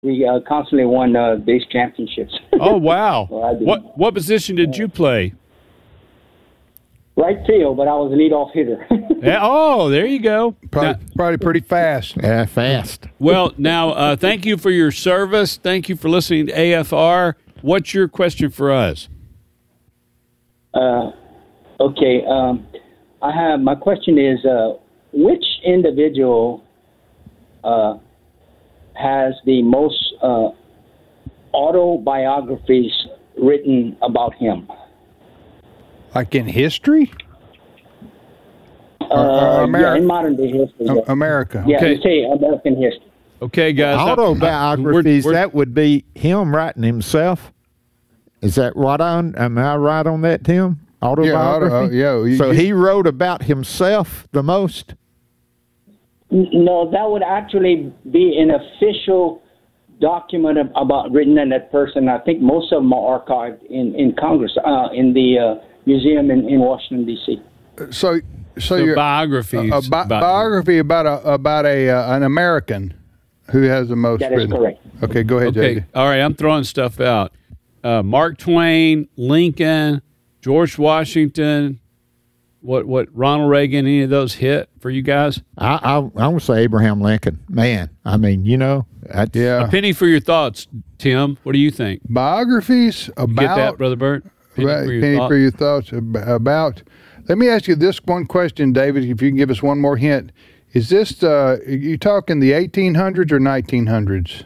We constantly won base championships. Oh, wow. Well, I did. What position did you play? Right field, but I was a leadoff hitter. Yeah, oh, there you go. Probably pretty fast. Yeah, fast. Well, now, thank you for your service. Thank you for listening to AFR. What's your question for us? Okay. My question is, which individual has the most autobiographies written about him? Like in history? Yeah, in modern day history. America. Yeah, Okay. you say American history. Okay, guys. Autobiographies, we're- that would be him writing himself. Is that right on? Am I right on that, Tim? Autobiography? So he wrote about himself the most? No, that would actually be an official document written in that person. I think most of them are archived in Congress, in the museum in Washington, D.C. So your biographies. Biography about an American who has the most That is written. correct. Okay, go ahead, Okay, Jay. all right, I'm throwing stuff out. Mark Twain, Lincoln, George Washington, what Ronald Reagan, any of those hit for you guys? I want to say Abraham Lincoln. Man, I mean, A penny for your thoughts, Tim. What do you think? Biographies about... Get that, Brother Bert? Penny for your thoughts about... Let me ask you this one question, David, if you can give us one more hint. Is this, you talking the 1800s or 1900s?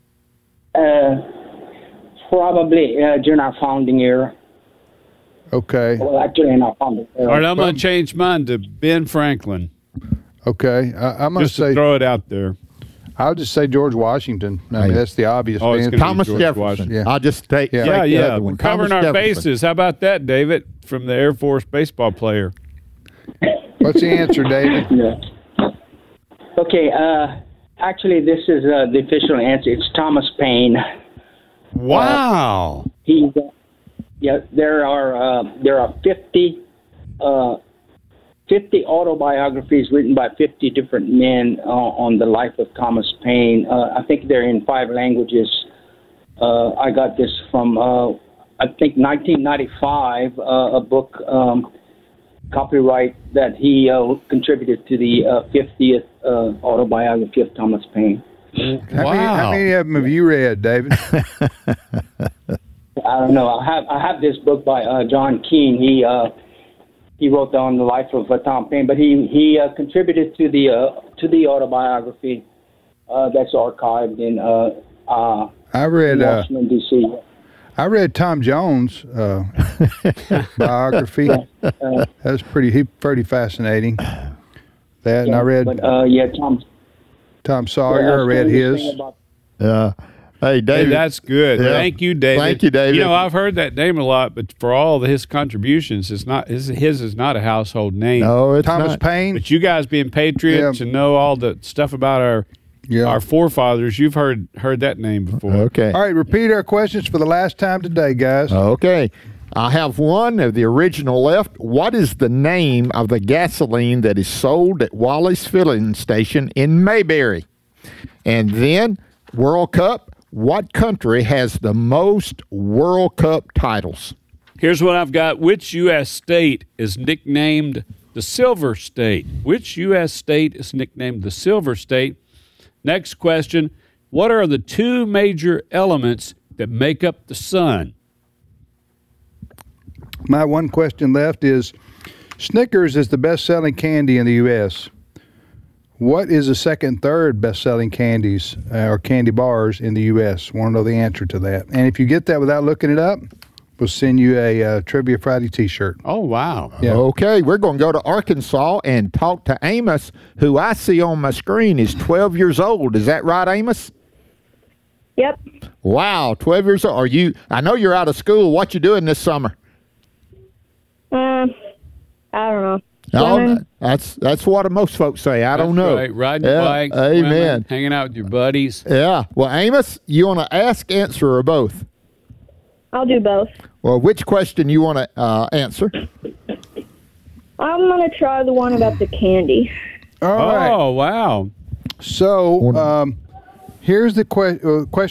Probably during our founding era. Okay. Well, actually, in our founding era. All right, I'm going to change mine to Ben Franklin. Okay. I'm going to Just to say... throw it out there. I'll just say George Washington. I mean, that's the obvious Oh, it's answer. gonna be Thomas George Jefferson. Washington. Yeah. I'll just take Yeah. take the Yeah, other we're one. covering Thomas our Jefferson. bases. How about that, David, from the Air Force baseball player? What's the answer, David? Yeah. Okay. Actually, this is the official answer. It's Thomas Paine. Wow. There are 50 autobiographies written by 50 different men on the life of Thomas Paine. I think they're in 5 languages. I got this from I think 1995, a book copyright that he contributed to the 50th autobiography of Thomas Paine. How many of them have you read, David? I don't know. I have this book by John Keene. He wrote down the life of Tom Paine, but he contributed to the autobiography that's archived in I read Washington D.C. I read Tom Jones' biography. That's pretty fascinating. That and I read Tom Sawyer. I read his. Hey, David. Hey, that's good. Yeah. Thank you, David. Thank you, David. I've heard that name a lot, but for all of his contributions, it's not his is not a household name. No, it's Thomas not. Paine. But you guys being patriots and know all the stuff about our forefathers, you've heard that name before. Okay. All right, repeat our questions for the last time today, guys. Okay. I have one of the original left. What is the name of the gasoline that is sold at Wally's Filling Station in Mayberry? And then, World Cup. What country has the most World Cup titles? Here's what I've got. Which U.S. state is nicknamed the Silver State? Which U.S. state is nicknamed the Silver State? Next question. What are the 2 major elements that make up the sun? My one question left is, Snickers is the best-selling candy in the U.S. What is the second and third best-selling candies or candy bars in the U.S.? Want to know the answer to that. And if you get that without looking it up, we'll send you a Trivia Friday T-shirt. Oh, wow. Yeah. Okay, we're going to go to Arkansas and talk to Amos, who I see on my screen is 12 years old. Is that right, Amos? Yep. Wow, 12 years old. I know you're out of school. What you doing this summer? I don't know. No, that's what most folks say. I don't know. Right. Riding your bike, amen. swimming, hanging out with your buddies. Yeah. Well, Amos, you want to ask, answer, or both? I'll do both. Well, which question you want to answer? I'm going to try the one about the candy. All right. Oh, wow. So, Here's the question